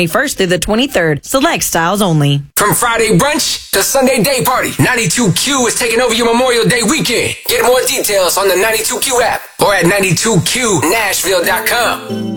21st through the 23rd. Select styles only. From Friday brunch to Sunday day party, 92Q is taking over your Memorial Day weekend. Get more details on the 92Q app or at 92QNashville.com.